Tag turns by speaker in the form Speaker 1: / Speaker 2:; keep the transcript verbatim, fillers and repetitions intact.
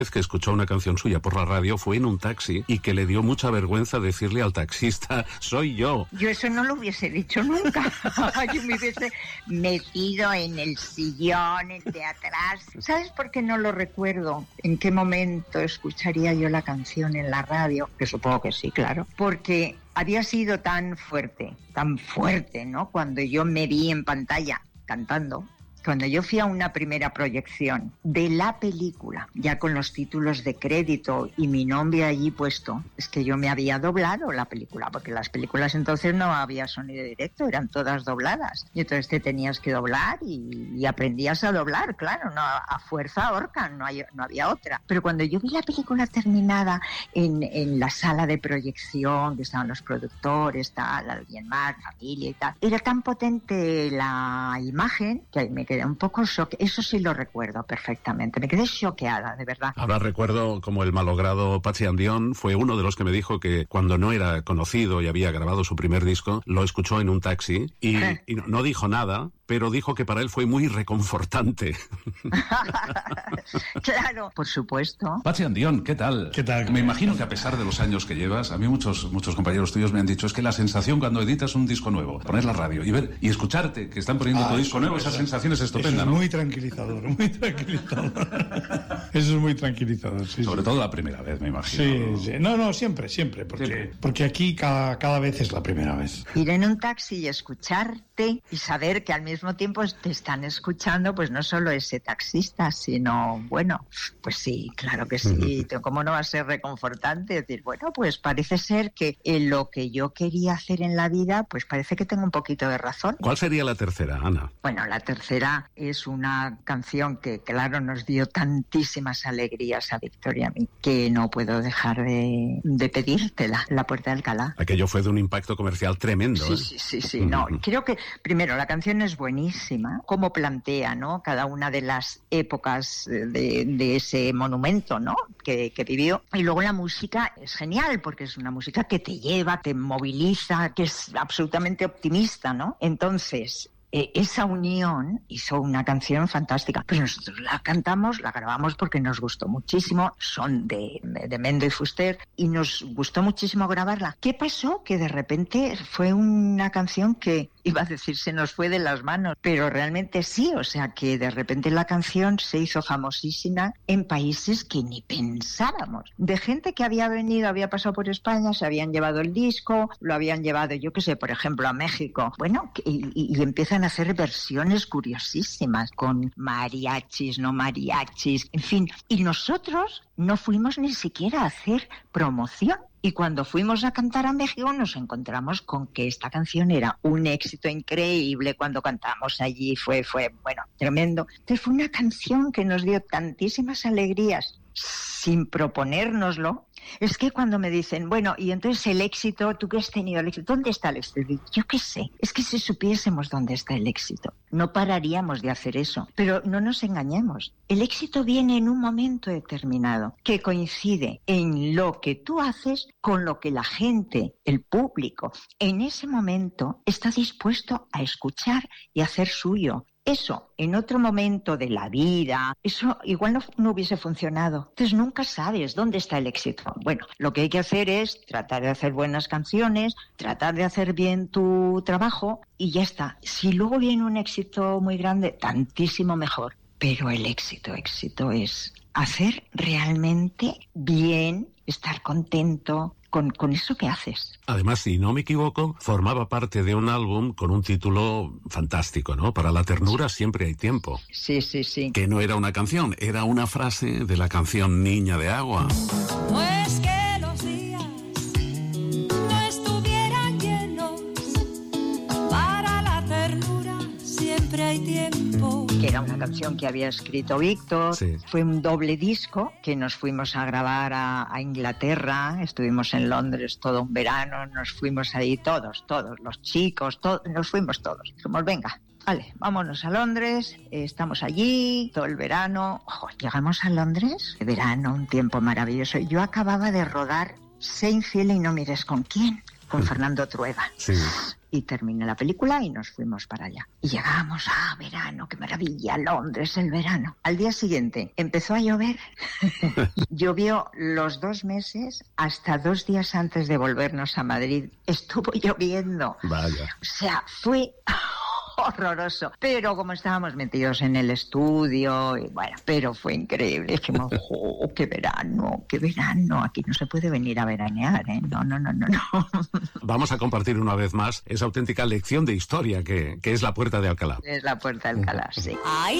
Speaker 1: vez que escuchó una canción suya por la radio fue en un taxi y que le dio mucha vergüenza decirle al taxista, soy yo.
Speaker 2: Yo eso no lo hubiese dicho nunca. Yo me hubiese metido en el sillón, el de atrás. ¿Sabes por qué no lo recuerdo? ¿En qué momento escucharía yo la canción en la radio? Que supongo que sí, claro. Porque había sido tan fuerte, tan fuerte, ¿no? Cuando yo me vi en pantalla cantando. Cuando yo fui a una primera proyección de la película, ya con los títulos de crédito y mi nombre allí puesto, es que yo me había doblado la película, porque las películas entonces no había sonido directo, eran todas dobladas. Y entonces te tenías que doblar y, y aprendías a doblar, claro, no a fuerza horca, no, hay, no había otra. Pero cuando yo vi la película terminada en, en la sala de proyección, que estaban los productores, tal, alguien más, familia y tal, era tan potente la imagen que me quedé un poco shock. Eso sí lo recuerdo perfectamente. Me quedé choqueada, de verdad.
Speaker 1: Ahora recuerdo como el malogrado Patxi Andión fue uno de los que me dijo que cuando no era conocido y había grabado su primer disco, lo escuchó en un taxi y, y no, no dijo nada, pero dijo que para él fue muy reconfortante.
Speaker 2: Claro, por supuesto.
Speaker 3: Patxi Andión, ¿qué tal?
Speaker 4: ¿Qué tal?
Speaker 3: Me imagino que a pesar de los años que llevas, a mí muchos, muchos compañeros tuyos me han dicho, es que la sensación cuando editas un disco nuevo, poner la radio y ver y escucharte que están poniendo ah, tu disco nuevo, esa sensación es estupenda,
Speaker 4: eso es
Speaker 3: ¿no?
Speaker 4: Muy tranquilizador, muy tranquilizador. Eso es muy tranquilizador, sí.
Speaker 3: Sobre
Speaker 4: sí.
Speaker 3: todo la primera vez, me imagino.
Speaker 4: Sí, sí. No, no, siempre, siempre, porque, siempre. porque aquí cada, cada vez es la primera vez.
Speaker 2: Ir en un taxi y escucharte y saber que al mismo tiempo te están escuchando, pues no solo ese taxista, sino, bueno, pues sí, claro que sí. ¿Cómo no va a ser reconfortante? Decir, bueno, pues parece ser que en lo que yo quería hacer en la vida, pues parece que tengo un poquito de razón.
Speaker 1: ¿Cuál sería la tercera, Ana?
Speaker 2: Bueno, la tercera es una canción que, claro, nos dio tantísimas alegrías a Victoria y a mí, que no puedo dejar de, de pedírtela, La Puerta de Alcalá.
Speaker 1: Aquello fue de un impacto comercial tremendo.
Speaker 2: Sí,
Speaker 1: ¿eh?
Speaker 2: sí, sí, sí. No, creo que, primero, la canción es buenísima, cómo plantea, ¿no?, cada una de las épocas de, de ese monumento, ¿no?, que, que vivió. Y luego la música es genial, porque es una música que te lleva, te moviliza, que es absolutamente optimista, ¿no? Entonces, Eh, esa unión hizo una canción fantástica. Pues nosotros la cantamos, la grabamos porque nos gustó muchísimo, son de, de Mendo y Fuster, y nos gustó muchísimo grabarla. ¿Qué pasó? Que de repente fue una canción que, iba a decir, se nos fue de las manos, pero realmente sí, o sea que de repente la canción se hizo famosísima en países que ni pensábamos. De gente que había venido, había pasado por España, se habían llevado el disco, lo habían llevado, yo qué sé, por ejemplo, a México. Bueno, y, y, y empiezan a hacer versiones curiosísimas con mariachis, no mariachis, en fin. Y nosotros no fuimos ni siquiera a hacer promoción. Y cuando fuimos a cantar a México nos encontramos con que esta canción era un éxito increíble. Cuando cantamos allí fue, fue bueno, tremendo. Entonces fue una canción que nos dio tantísimas alegrías sin proponérnoslo. Es que cuando me dicen, bueno, y entonces el éxito, tú que has tenido el éxito, ¿dónde está el éxito? Yo qué sé, es que si supiésemos dónde está el éxito, no pararíamos de hacer eso. Pero no nos engañemos, el éxito viene en un momento determinado, que coincide en lo que tú haces con lo que la gente, el público, en ese momento está dispuesto a escuchar y hacer suyo. Eso, en otro momento de la vida, eso igual no, no hubiese funcionado. Entonces nunca sabes dónde está el éxito. Bueno, lo que hay que hacer es tratar de hacer buenas canciones, tratar de hacer bien tu trabajo y ya está. Si luego viene un éxito muy grande, tantísimo mejor. Pero el éxito, éxito es hacer realmente bien, estar contento con, con eso que haces.
Speaker 1: Además, si no me equivoco, formaba parte de un álbum con un título fantástico, ¿no? Para la ternura siempre hay tiempo.
Speaker 2: Sí, sí, sí.
Speaker 1: Que no era una canción, era una frase de la canción Niña de Agua.
Speaker 5: No es que los días no estuvieran llenos, para la ternura siempre hay tiempo.
Speaker 2: Que era una canción que había escrito Víctor.
Speaker 1: Sí.
Speaker 2: Fue un doble disco que nos fuimos a grabar a, a Inglaterra. Estuvimos en Londres todo un verano. Nos fuimos ahí todos, todos, los chicos, todos, nos fuimos todos. Dijimos, venga, vale, vámonos a Londres. Eh, estamos allí todo el verano. Ojo, llegamos a Londres, de verano, un tiempo maravilloso. Yo acababa de rodar Sé infiel y no mires con quién, con Fernando Trueba.
Speaker 1: Sí.
Speaker 2: y terminé la película y nos fuimos para allá. Y llegábamos, ah, verano, qué maravilla, Londres, el verano. Al día siguiente empezó a llover. Llovió los dos meses hasta dos días antes de volvernos a Madrid. Estuvo lloviendo.
Speaker 1: Vaya.
Speaker 2: O sea, fue horroroso. Pero como estábamos metidos en el estudio, y bueno, pero fue increíble. Es que, oh, qué verano, qué verano. Aquí no se puede venir a veranear, ¿eh? No, no, no, no, no.
Speaker 1: Vamos a compartir una vez más esa auténtica lección de historia que, que es La Puerta de Alcalá.
Speaker 2: Es La Puerta de Alcalá, sí.
Speaker 5: Ay,